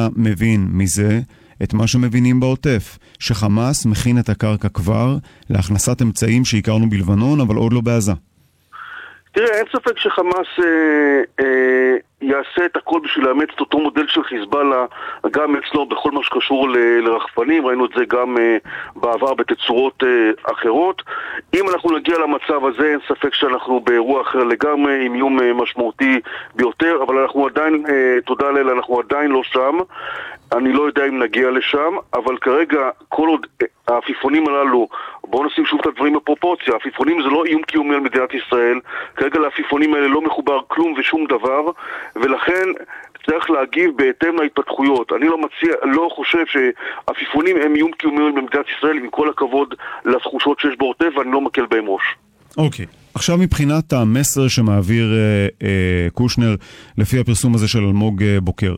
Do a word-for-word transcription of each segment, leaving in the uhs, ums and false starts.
מבין מזה את מה שמבינים בעוטף, שחמאס מכין את הקרקע כבר להכנסת אמצעים שהכרנו בלבנון, אבל עוד לא בעזה. תראה, אין ספק שחמאס אה, אה, יעשה את הכל בשביל לאמץ את אותו מודל של חיזבאללה, גם אצלו בכל מה שקשור ל- לרחפנים, ראינו את זה גם אה, בעבר בתצורות אה, אחרות. אם אנחנו נגיע למצב הזה, אין ספק שאנחנו באירוע אחר לגמרי, עם איום אה, משמעותי ביותר, אבל אנחנו עדיין, אה, תודה לילה, אנחנו עדיין לא שם. אני לא יודע אם נגיע לשם, אבל כרגע כל עוד העפיפונים הללו, בואו נשים שוב את הדברים בפרופורציה, העפיפונים זה לא איום קיומי על מדינת ישראל, כרגע לעפיפונים האלה לא מחובר כלום ושום דבר, ולכן צריך להגיב בהתאם להתפתחויות. אני לא מציע, לא חושב שעפיפונים הם איום קיומי על מדינת ישראל, עם כל הכבוד לתחושות שיש בעוטף, ואני לא מקל בהם ראש. אוקיי, עכשיו מבחינת המסר שמעביר אה, אה, קושנר, לפי הפרסום הזה של אלמוג אה, בוקר,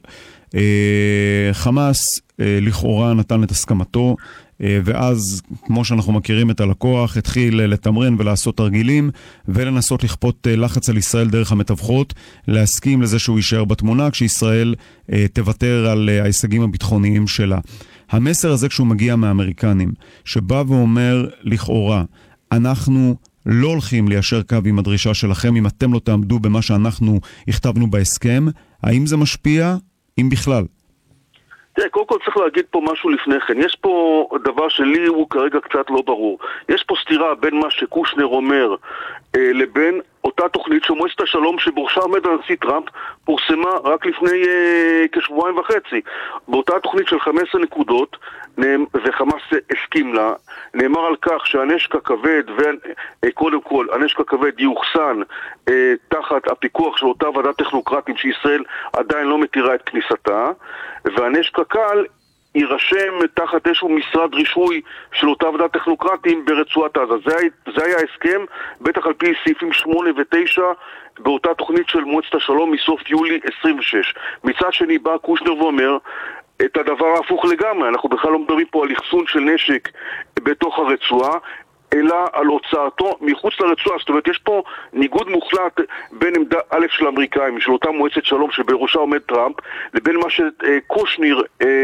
אה, חמאס אה, לכאורה נתן את הסכמתו, אה, ואז כמו שאנחנו מכירים את הלקוח, התחיל לתמרן ולעשות תרגילים, ולנסות לכפות אה, לחץ על ישראל דרך המתווכות, להסכים לזה שהוא יישאר בתמונה, כשישראל אה, תוותר על אה, ההישגים הביטחוניים שלה. המסר הזה כשהוא מגיע מהאמריקנים, שבא ואומר לכאורה, אנחנו לא הולכים ליישר קו עם הדרישה שלכם, אם אתם לא תעמדו במה שאנחנו הכתבנו בהסכם, האם זה משפיע? אם בכלל. תראה, קודם כל צריך להגיד פה משהו לפני כן. יש פה דבר שלי הוא כרגע קצת לא ברור. יש פה סתירה בין מה שקושנר אומר אה, לבין אותה תוכנית שמועצת השלום שבראשה עומד הנשיא טראמפ פורסמה רק לפני אה, כשבועיים וחצי. באותה תוכנית של חמש עשרה נקודות, וחמאס הסכים לה, נאמר על כך שהנשק הכבד, וקודם כל הנשק הכבד יוחסן אה, תחת הפיקוח של אותה ועדת טכנוקרטים שישראל עדיין לא מתירה את כניסתה, והנשק הקל יירשם תחת איזשהו משרד רישוי של אותה ועדת טכנוקרטים ברצועת עזה. זה, זה היה ההסכם, בטח על פי סעיפים שמונה ותשע באותה תוכנית של מועצת השלום מסוף יולי עשרים ושש. מצד שני בא קושנר ואומר את הדבר ההפוך לגמרי, אנחנו בכלל לא מדברים פה על אחסון של נשק בתוך הרצועה, אלא על הוצאתו מחוץ לרצועה. זאת אומרת, יש פה ניגוד מוחלט בין עמדה א' של האמריקאים, של אותה מועצת שלום שבראשה עומד טראמפ, לבין מה שקושנר,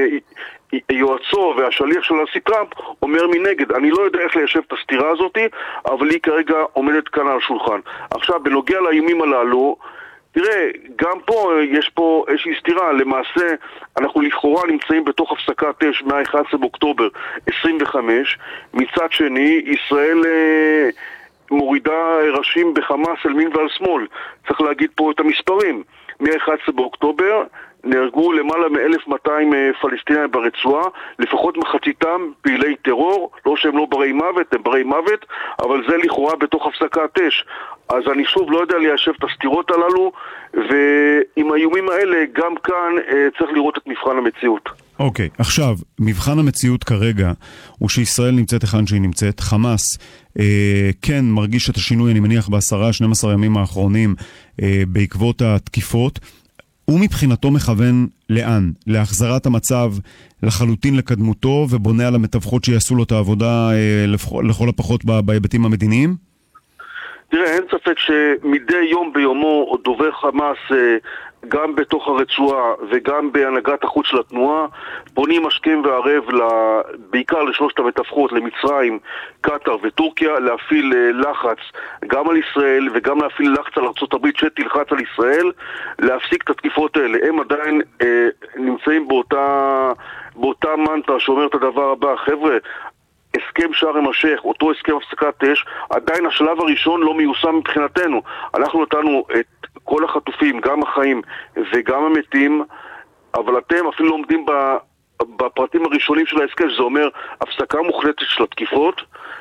יועצו והשליח של הנשיא טראמפ, אומר מנגד. אני לא יודע איך ליישב את הסתירה הזאת, אבל היא כרגע עומדת כאן על השולחן. עכשיו, בנוגע לאיומים הללו, תראה, גם פה יש פה איזושהי סתירה. למעשה, אנחנו לכאורה נמצאים בתוך הפסקת אש מה-אחד עשר באוקטובר עשרים וחמש. מצד שני, ישראל אה, מורידה ראשים בחמאס על מין ועל שמאל. צריך להגיד פה את המספרים. מה-אחד עשר באוקטובר נהרגו למעלה מ-אלף מאתיים פלסטינאים ברצועה, לפחות מחציתם פעילי טרור, לא שהם לא ברי מוות, הם ברי מוות, אבל זה לכאורה בתוך הפסקת אש. אז אני שוב לא יודע ליישב את הסתירות הללו, ועם האיומים האלה גם כאן אה, צריך לראות את מבחן המציאות. אוקיי, okay, עכשיו, מבחן המציאות כרגע הוא שישראל נמצאת היכן שהיא נמצאת. חמאס אה, כן מרגיש את השינוי, אני מניח, בעשרה, שנים עשר ימים האחרונים אה, בעקבות התקיפות. הוא מבחינתו מכוון לאן? להחזרת המצב לחלוטין לקדמותו, ובונה על המתווכות שיעשו לו את העבודה אה, לכל הפחות בהיבטים המדיניים? תראה, אין ספק שמדי יום ביומו דובר חמאס אה, גם בתוך הרצועה וגם בהנהגת החוץ של התנועה פונים השכם וערב בעיקר לשלושת המתווכות, למצרים, קטר וטורקיה, להפעיל לחץ גם על ישראל וגם להפעיל לחץ על ארצות הברית שתלחץ על ישראל להפסיק את התקיפות האלה. הם עדיין אה, נמצאים באותה, באותה מנטרה שאומר את הדבר הבא: חבר'ה, הסכם שארם א-שייח, אותו הסכם הפסקת אש, עדיין השלב הראשון לא מיושם מבחינתנו. אנחנו נתנו את כל החטופים, גם החיים וגם המתים, אבל אתם אפילו לא עומדים בפרטים הראשונים של ההסכם, שזה אומר הפסקה מוחלטת של התקיפות,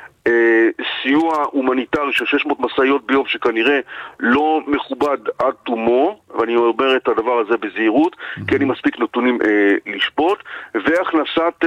סיוע הומניטרי של שש מאות משאיות ביום שכנראה לא מכובד עד תומו, ואני אומר את הדבר הזה בזהירות, כי אני מספיק נתונים לשפוט, והכנסת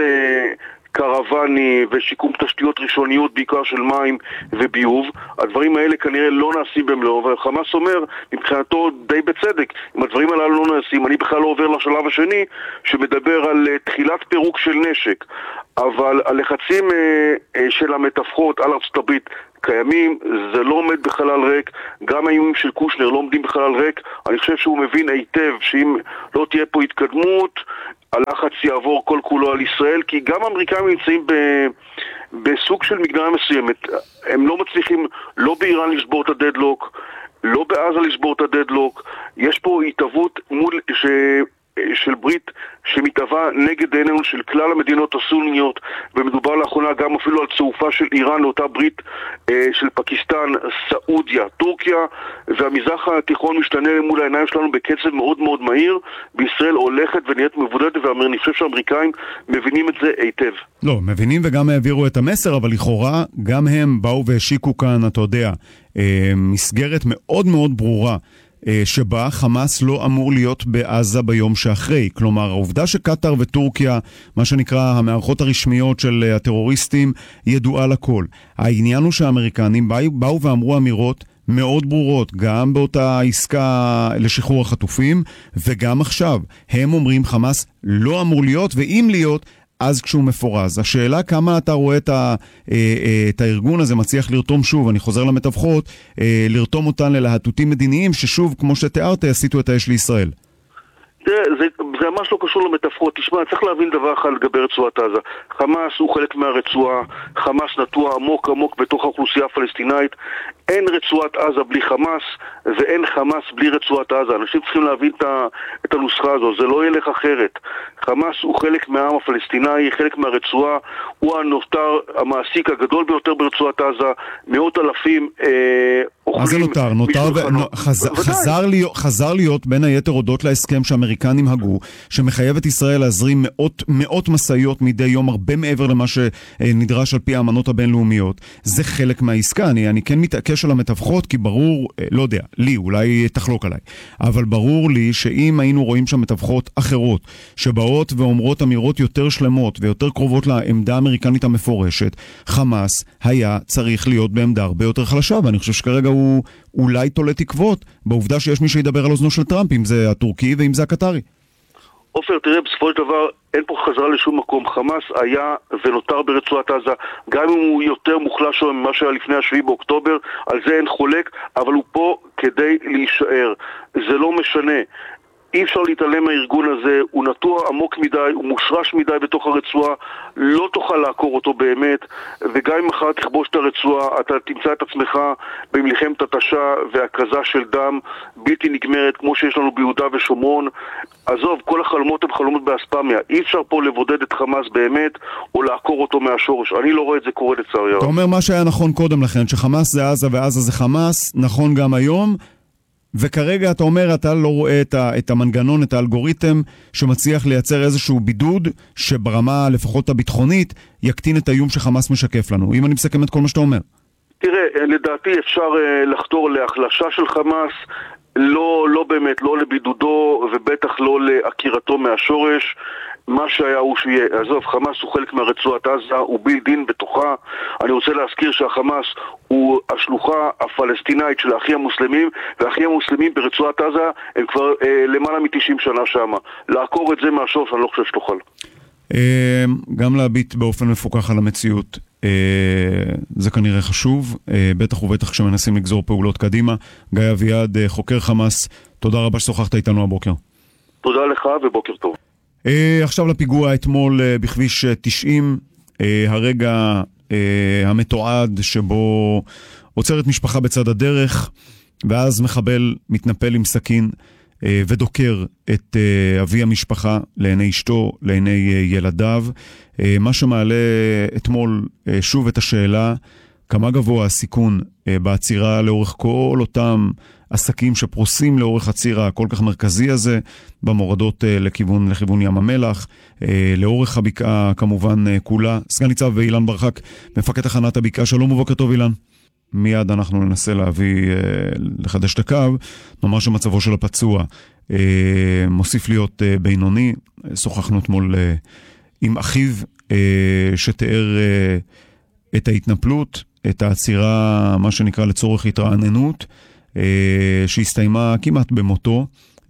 קרוואני ושיקום תשתיות ראשוניות בעיקר של מים וביוב. הדברים האלה כנראה לא נעשים במלואו, וחמאס אומר מבחינתו די בצדק, אם הדברים הללו לא נעשים, אני בכלל לא עובר לשלב השני שמדבר על תחילת פירוק של נשק. אבל הלחצים של המתווכות על ארצות הברית קיימים, זה לא עומד בחלל ריק, גם האיומים של קושנר לא עומדים בחלל ריק. אני חושב שהוא מבין היטב שאם לא תהיה פה התקדמות, הלחץ יעבור כל כולו על ישראל, כי גם האמריקאים נמצאים ב... בסוג של מגננה מסוימת. הם לא מצליחים לא באיראן לשבור את הדדלוק, לא בעזה לשבור את הדדלוק. יש פה התאבות מול ש... של ברית שמתאבה נגד עינינו של כלל המדינות הסוניות, ומדובר לאחרונה גם אפילו על צעופה של איראן לאותה ברית אה, של פקיסטן, סעודיה, טורקיה, והמזרח התיכון משתנה מול העיניים שלנו בקצב מאוד מאוד מהיר. בישראל הולכת ונהיית מבודדת, ואני חושב שהאמריקאים מבינים את זה היטב. לא, מבינים וגם העבירו את המסר, אבל לכאורה גם הם באו והשיקו כאן, אתה יודע, אה, מסגרת מאוד מאוד ברורה שבה חמאס לא אמור להיות בעזה ביום שאחרי. כלומר, העובדה שקטר וטורקיה, מה שנקרא המערכות הרשמיות של הטרוריסטים, ידועה לכל. העניין הוא שהאמריקנים באו ואמרו אמירות מאוד ברורות, גם באותה עסקה לשחרור החטופים, וגם עכשיו. הם אומרים חמאס לא אמור להיות, ואם להיות, אז כשהוא מפורז. השאלה כמה אתה רואה את, ה, את הארגון הזה מצליח לרתום שוב, אני חוזר למתווכות, לרתום אותן ללהטוטים מדיניים, ששוב, כמו שתיארת, יסיטו את האש לישראל. זה, זה, זה ממש לא קשור למתפרות. תשמע, צריך להבין דבר אחד לגבי רצועת עזה. חמאס הוא חלק מהרצועה, חמאס נטוע עמוק עמוק בתוך האוכלוסייה הפלסטינאית. אין רצועת עזה בלי חמאס, ואין חמאס בלי רצועת עזה. אנשים צריכים להבין את הנוסחה הזו, זה לא ילך אחרת. חמאס הוא חלק מהעם הפלסטיני, חלק מהרצועה, הוא הנותר, המעסיק הגדול ביותר ברצועת עזה, מאות אלפים אה, אוכלים. מה זה נותר? נותר ו... חז... חזר, להיות, חזר להיות בין היתר הודות להסכם שהאמריקנים הגו, שמחייב את ישראל להזרים מאות, מאות מסעיות מדי יום, הרבה מעבר למה שנדרש על פי האמנות הבינלאומיות. זה חלק מהעסקה. אני, אני כן מתעקש על המתווכות, כי ברור, לא יודע, לי, אולי תחלוק עליי, אבל ברור לי שאם היינו רואים שם מתווכות אחרות, שבאות ואומרות אמירות יותר שלמות ויותר קרובות לעמדה האמריקנית המפורשת, חמאס היה צריך להיות בעמדה הרבה יותר חלשה, ואני חושב שכרגע הוא אולי תולה תקוות בעובדה שיש מי שידבר על אוזנו של טראמפ, אם זה הטורקי ואם זה הקטרי. אופר, תראה, בסופו של דבר אין פה חזרה לשום מקום. חמאס היה ונותר ברצועת עזה, גם אם הוא יותר מוחלש ממה שהיה לפני השביעי באוקטובר, על זה אין חולק, אבל הוא פה כדי להישאר. זה לא משנה. אי אפשר להתעלם מהארגון הזה, הוא נטוע עמוק מדי, הוא מושרש מדי בתוך הרצועה, לא תוכל לעקור אותו באמת, וגם אם מחר תכבוש את הרצועה, אתה תמצא את עצמך במלחמת התשה והקרזה של דם בלתי נגמרת, כמו שיש לנו ביהודה ושומרון. עזוב, כל החלומות הם חלומות באספמיה. אי אפשר פה לבודד את חמאס באמת, או לעקור אותו מהשורש. אני לא רואה את זה קורה לצערי הרב. אתה אומר מה שהיה נכון קודם לכן, שחמאס זה עזה ועזה זה חמאס, נכון גם היום, וכרגע אתה אומר, אתה לא רואה את, ה, את המנגנון, את האלגוריתם, שמצליח לייצר איזשהו בידוד, שברמה לפחות הביטחונית, יקטין את האיום שחמאס משקף לנו. אם אני מסכם את כל מה שאתה אומר. תראה, לדעתי אפשר לחתור להחלשה של חמאס, לא, לא באמת, לא לבידודו, ובטח לא לעקירתו מהשורש. מה שהיה הוא שיהיה. עזוב, חמאס הוא חלק מהרצועת עזה, הוא בילדין בתוכה. אני רוצה להזכיר שהחמאס הוא השלוחה הפלסטינאית של האחים המוסלמים, והאחים המוסלמים ברצועת עזה הם כבר אה, למעלה מ-תשעים שנה שמה. לעקור את זה מהשורש, אני לא חושב שתוכל. אה, גם להביט באופן מפוקח על המציאות, אה, זה כנראה חשוב, אה, בטח ובטח כשמנסים לגזור פעולות קדימה. גיא אביעד, אה, חוקר חמאס, תודה רבה ששוחחת איתנו הבוקר. תודה לך ובוקר טוב. Uh, עכשיו לפיגוע אתמול uh, בכביש תשעים, uh, הרגע uh, המתועד שבו עוצרת משפחה בצד הדרך, ואז מחבל מתנפל עם סכין uh, ודוקר את uh, אבי המשפחה לעיני אשתו, לעיני uh, ילדיו. Uh, מה שמעלה אתמול uh, שוב את השאלה, כמה גבוה הסיכון uh, בעצירה לאורך כל אותם עסקים שפרוסים לאורך הציר הכל כך מרכזי הזה, במורדות uh, לכיוון, לכיוון ים המלח, uh, לאורך הבקעה כמובן uh, כולה. סגן ניצב אילן ברחק, מפקד תחנת הבקעה, שלום ובוקר טוב אילן. מיד אנחנו ננסה להביא, uh, לחדש את הקו, נאמר שמצבו של הפצוע uh, מוסיף להיות uh, בינוני. שוחחנו אתמול uh, עם אחיו uh, שתיאר uh, את ההתנפלות, את העצירה, מה שנקרא לצורך התרעננות, שהסתיימה כמעט במותו,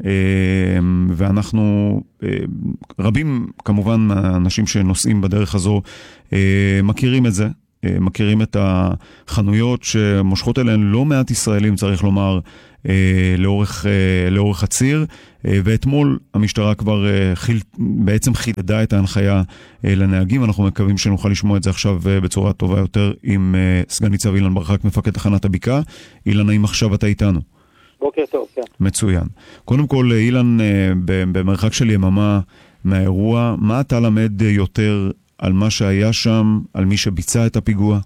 ואנחנו, רבים כמובן האנשים שנוסעים בדרך הזו מכירים את זה, מכירים את החנויות שמושכות אליהן לא מעט ישראלים, צריך לומר, אה, לאורך, אה, לאורך הציר, אה, ואתמול המשטרה כבר אה, חיל, בעצם חידדה את ההנחיה אה, לנהגים. אנחנו מקווים שנוכל לשמוע את זה עכשיו אה, בצורה טובה יותר עם אה, סגן ניצב אילן ברחק, מפקד תחנת הבקעה. אילן, האם עכשיו אתה איתנו? בוקר טוב, כן. מצוין. קודם כל, אילן, אה, במרחק של יממה מהאירוע, מה אתה למד יותר על מה שהיה שם, על מי שביצע את הפיגוע?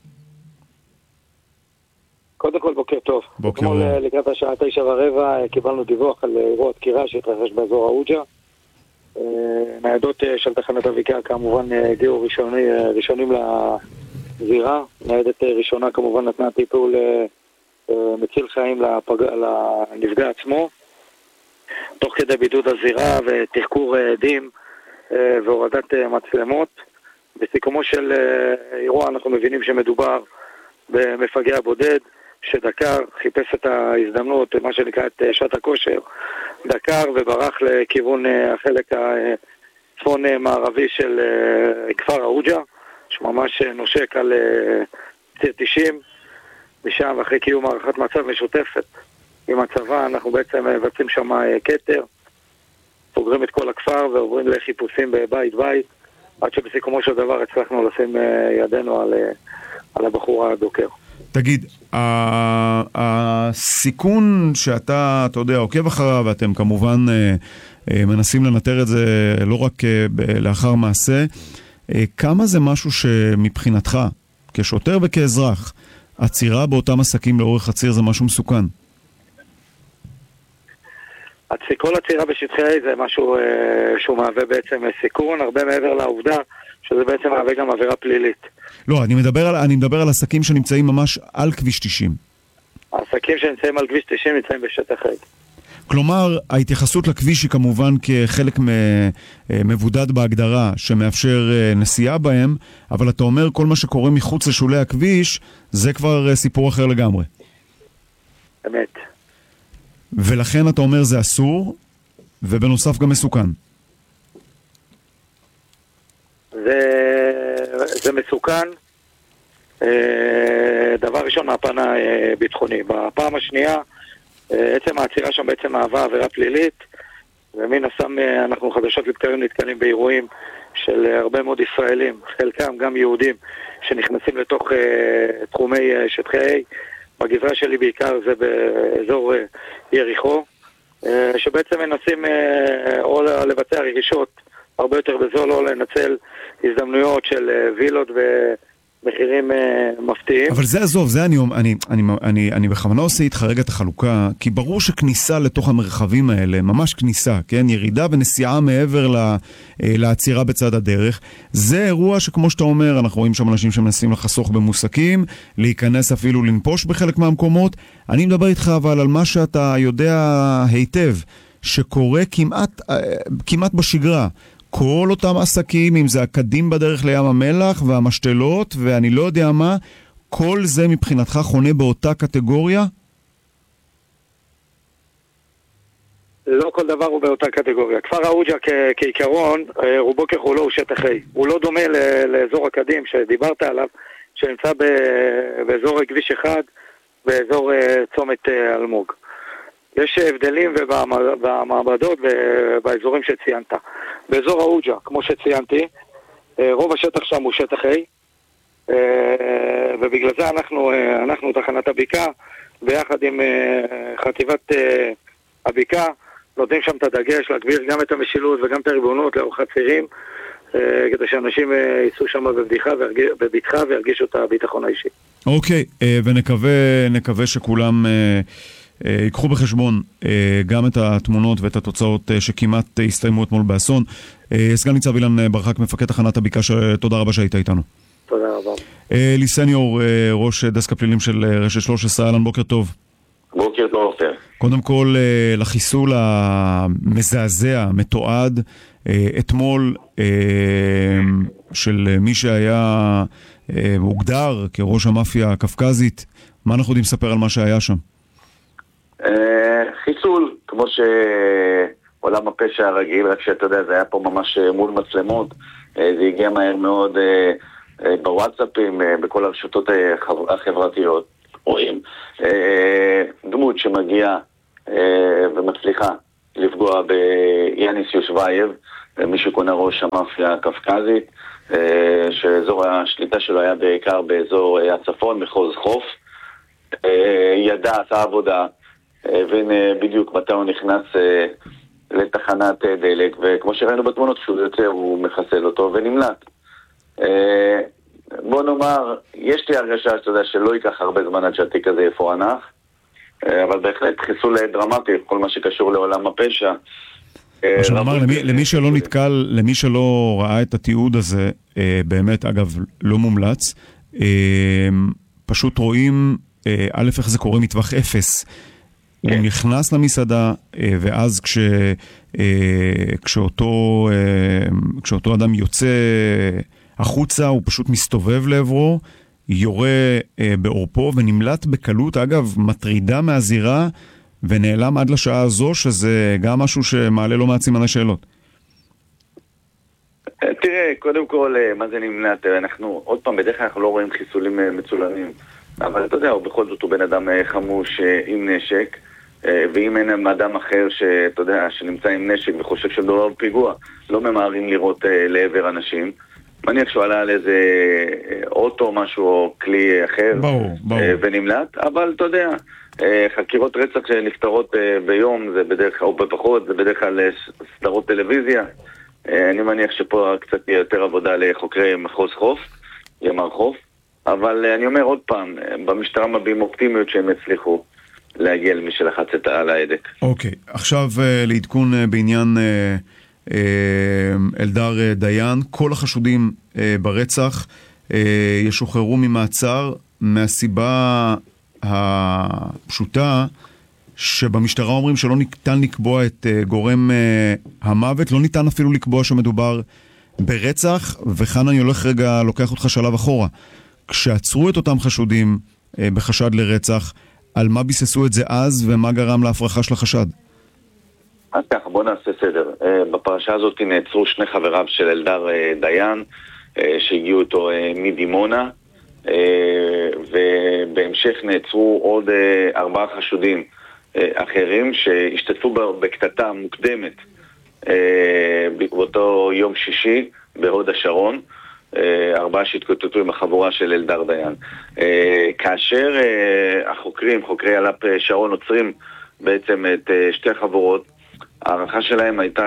קודם כל, בוקר טוב. בוקר אתמול טוב. לקראת השעה תשע ורבע קיבלנו דיווח על אירוע דקירה שהתרחש באזור האוג'ה. ניידות של תחנת הבקעה כמובן הגיעו ראשוני, ראשונים לזירה. ניידת ראשונה כמובן נתנה טיפול מציל חיים לפג... לנפגע עצמו. תוך כדי בידוד הזירה ותחקור עדים והורדת מצלמות. בסיכומו של אירוע אנחנו מבינים שמדובר במפגע בודד שדקר, חיפש את ההזדמנות, מה שנקרא את שעת הכושר, דקר וברח לכיוון החלק הצפון מערבי של כפר האוג'ה, שממש נושק על ציר תשעים, משם אחרי קיום הערכת מצב משותפת עם הצבא, אנחנו בעצם מבצעים שם קטר, סוגרים את כל הכפר ועוברים לחיפושים בבית בית, עד שבסיכומו של דבר הצלחנו לשים ידינו על, על הבחור הדוקר. תגיד, הסיכון שאתה, אתה יודע, עוקב אחריו, ואתם כמובן מנסים לנטר את זה לא רק לאחר מעשה, כמה זה משהו שמבחינתך, כשוטר וכאזרח, עצירה באותם עסקים לאורך הציר זה משהו מסוכן? כל עצירה בשטחי A זה משהו שהוא מהווה בעצם סיכון, הרבה מעבר לעובדה שזה בעצם מהווה גם עבירה פלילית. לא, אני מדבר על, אני מדבר על עסקים שנמצאים ממש על כביש תשעים. העסקים שנמצאים על כביש תשעים נמצאים בשטח A. כלומר, ההתייחסות לכביש היא כמובן כחלק מבודד בהגדרה שמאפשר נסיעה בהם, אבל אתה אומר כל מה שקורה מחוץ לשולי הכביש זה כבר סיפור אחר לגמרי. אמת. ולכן אתה אומר זה אסור, ובנוסף גם מסוכן. זה, זה מסוכן. דבר ראשון מהפן הביטחוני. בפעם השנייה, עצם העצירה שם בעצם מהווה עבירה פלילית, ומן הסתם אנחנו חדשות לבקרים נתקלים באירועים של הרבה מאוד ישראלים, חלקם גם יהודים, שנכנסים לתוך תחומי שטחי A. בגזרה שלי בעיקר זה באזור יריחו, שבעצם מנסים או לבצע רכישות הרבה יותר בזול, או לנצל הזדמנויות של וילות ומחירים מפתיעים. אבל זה עזוב, זה אני, אני, אני, אני, אני בכוונה עושה איתך רגע את החלוקה, כי ברור שכניסה לתוך המרחבים האלה, ממש כניסה, כן? ירידה ונסיעה מעבר לה, לעצירה בצד הדרך, זה אירוע שכמו שאתה אומר, אנחנו רואים שם אנשים שמנסים לחסוך במוסקים, להיכנס אפילו לנפוש בחלק מהמקומות. אני מדבר איתך אבל על מה שאתה יודע היטב, שקורה כמעט, כמעט בשגרה. כל אותם עסקים, אם זה הקדים בדרך לים המלח והמשתלות ואני לא יודע מה, כל זה מבחינתך חונה באותה קטגוריה? לא כל דבר הוא באותה קטגוריה. כפר האוג'ה כ- כעיקרון, רובו ככולו הוא שטח A. הוא לא דומה ל- לאזור הקדים שדיברת עליו, שנמצא ב- באזור כביש אחד, באזור צומת אלמוג. יש הבדלים במעבדות ובאזורים שציינת. באזור האוג'ה, כמו שציינתי, רוב השטח שם הוא שטח A, ובגלל זה אנחנו, אנחנו תחנת הבקעה, ביחד עם חטיבת הבקעה, נותנים שם את הדגש, להגביר גם את המשילות וגם את הריבונות לאורך הצירים, כדי שאנשים ייסעו שם בבטחה וירגישו את הביטחון האישי. אוקיי, ונקווה נקווה שכולם ייקחו בחשבון גם את התמונות ואת התוצאות שכמעט הסתיימו אתמול באסון. סגן ניצב אילן ברחק, מפקד תחנת הבקעה, תודה רבה שהיית איתנו. תודה רבה. אלי סניור, ראש דסק הפלילים של רשת שלוש עשרה, אהלן, בוקר טוב. בוקר טוב, עופר. קודם כל, לחיסול המזעזע, מתועד, אתמול של מי שהיה מוגדר כראש המאפיה הקפקזית, מה אנחנו יודעים לספר על מה שהיה שם? חיסול, כמו שעולם הפשע הרגיל, רק שאתה יודע, זה היה פה ממש מול מצלמות, זה הגיע מהר מאוד בוואטסאפים, בכל הרשתות החברתיות. רואים דמות שמגיעה ומצליחה לפגוע ביאניס יושבייב, מי שקונה ראש המאפיה הקפקזית, שאזור השליטה שלו היה בעיקר באזור הצפון, מחוז חוף. ידע, עשה עבודה, הבין בדיוק מתי הוא נכנס לתחנת דלק, וכמו שראינו בתמונות, כשהוא יוצא הוא מחסל אותו ונמלט. בוא נאמר, יש לי הרגשה שאתה יודע שלא ייקח הרבה זמן עד שהתיק הזה יפוענח, אבל בהחלט חיסול דרמטי, כל מה שקשור לעולם הפשע. מה שאומר, למי, למי שלא נתקל, למי שלא ראה את התיעוד הזה, באמת, אגב, לא מומלץ, פשוט רואים, א', איך זה קורה מטווח אפס. הוא נכנס למסעדה, ואז כש, כשאותו, כשאותו אדם יוצא החוצה, הוא פשוט מסתובב לעברו, יורה באורפו ונמלט בקלות, אגב, מטרידה מהזירה, ונעלם עד לשעה הזו, שזה גם משהו שמעלה לא מעט סימני שאלות. תראה, קודם כל, מה זה נמלט? אנחנו, עוד פעם, בדרך כלל אנחנו לא רואים חיסולים מצולמים, אבל אתה יודע, בכל זאת הוא בן אדם חמוש עם נשק, ואם אין אדם אחר שאתה יודע, שנמצא עם נשק וחושב שמדובר בפיגוע, לא ממהרים לראות לעבר אנשים. מניח שהוא עלה על איזה אוטו, משהו או כלי אחר, ברור, ברור. ונמלט, אבל אתה יודע, חקירות רצח שנפטרות ביום, זה בדרך כלל, או בפחות, זה בדרך כלל סדרות טלוויזיה. אני מניח שפה קצת יהיה יותר עבודה לחוקרי מחוז חוף, ימר חוף, אבל אני אומר עוד פעם, במשטרה מביעים אופטימיות שהם הצליחו להגיע למי שלחץ את על ההדק. אוקיי, עכשיו לעדכון בעניין אלדר דיין, כל החשודים ברצח ישוחררו ממעצר מהסיבה הפשוטה שבמשטרה אומרים שלא ניתן לקבוע את גורם המוות, לא ניתן אפילו לקבוע שמדובר ברצח, וכאן אני הולך רגע, לוקח אותך שלב אחורה. כשעצרו את אותם חשודים בחשד לרצח, על מה ביססו את זה אז ומה גרם להפרחה של החשד? אז ככה, בוא נעשה סדר. בפרשה הזאת נעצרו שני חבריו של אלדר דיין, שהגיעו אותו מדימונה, ובהמשך נעצרו עוד ארבעה חשודים אחרים שהשתתפו בקטטה מוקדמת באותו יום שישי בהוד השרון, ארבעה שהתקוטטו עם החבורה של אלדר דיין. כאשר החוקרים, חוקרי אל"פ שרון, עוצרים בעצם את שתי החבורות, הערכה שלהם הייתה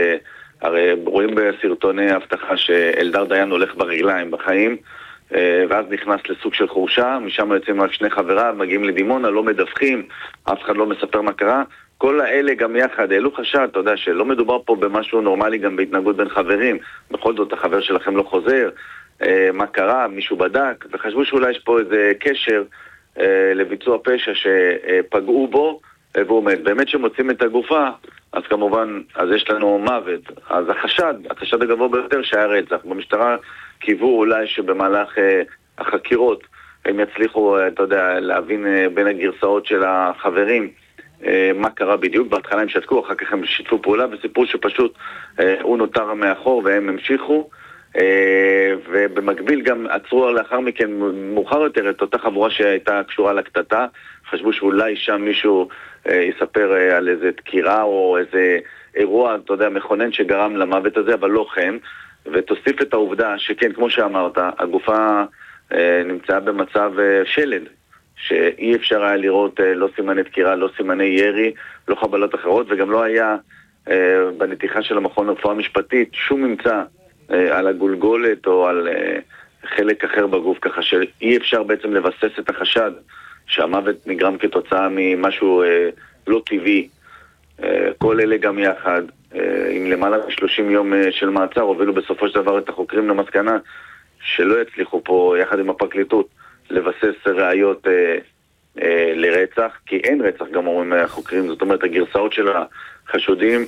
שהרי רואים בסרטוני הבטחה שאלדר דיין הולך ברגליים בחיים, ואז נכנס לסוג של חורשה, משם יוצאים רק שני חבריו, מגיעים לדימונה, לא מדווחים, אף אחד לא מספר מה קרה. כל האלה גם יחד העלו חשד, אתה יודע שלא מדובר פה במשהו נורמלי גם בהתנהגות בין חברים, בכל זאת החבר שלכם לא חוזר, מה קרה, מישהו בדק, וחשבו שאולי יש פה איזה קשר לביצוע פשע שפגעו בו, והוא מת. באמת שמוצאים את הגופה, אז כמובן, אז יש לנו מוות. אז החשד, החשד הגבוה ביותר שהיה רצח. במשטרה קיוו אולי שבמהלך אה, החקירות הם יצליחו, אתה יודע, להבין אה, בין הגרסאות של החברים אה, מה קרה בדיוק. בהתחלה הם שתקו, אחר כך הם שיתפו פעולה וסיפרו שפשוט אה, הוא נותר מאחור והם המשיכו. אה, ובמקביל גם עצרו לאחר מכן מאוחר יותר את אותה חבורה שהייתה קשורה לקטטה. חשבו שאולי שם מישהו אה, יספר אה, על איזה דקירה או איזה אירוע, אתה יודע, מכונן שגרם למוות הזה, אבל לא כן. ותוסיף את העובדה שכן, כמו שאמרת, הגופה אה, נמצאה במצב אה, שלד, שאי אפשר היה לראות אה, לא סימני דקירה, לא סימני ירי, לא חבלות אחרות, וגם לא היה אה, בנתיחה של המכון לרפואה משפטית שום ממצא אה, על הגולגולת או על אה, חלק אחר בגוף, ככה שאי אפשר בעצם לבסס את החשד שהמוות נגרם כתוצאה ממשהו אה, לא טבעי. אה, כל אלה גם יחד, אה, עם למעלה מ-שלושים יום אה, של מעצר, הובילו בסופו של דבר את החוקרים למסקנה שלא יצליחו פה, יחד עם הפרקליטות, לבסס ראיות אה, אה, לרצח, כי אין רצח גם אומרים החוקרים, זאת אומרת הגרסאות של החשודים,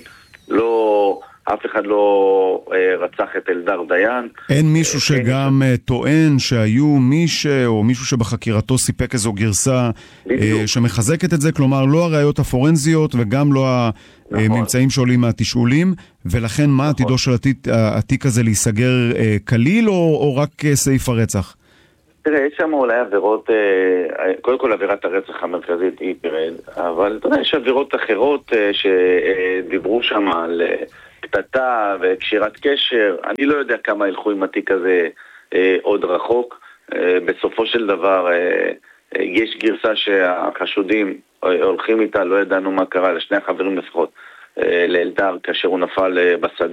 לא... אף אחד לא אה, רצח את אלדר דיין. אין מישהו שגם אה, טוען שהיו מישהו או מישהו שבחקירתו סיפק איזו גרסה אה, שמחזקת את זה, כלומר לא הראיות הפורנזיות וגם לא הממצאים שעולים מהתשאולים, ולכן מה עתידו של התיק, התיק הזה להיסגר אה, כליל או, או רק אה, סעיף הרצח? תראה, יש שם אולי עבירות, קודם כל עבירת הרצח המרכזית היא פירד, אבל אתה יודע, יש עבירות אחרות שדיברו שם על קטטה וקשירת קשר. אני לא יודע כמה ילכו עם התיק הזה עוד רחוק. בסופו של דבר יש גרסה שהחשודים הולכים איתה, לא ידענו מה קרה לשני החברים לפחות, לאלדר כאשר הוא נפל בשדה.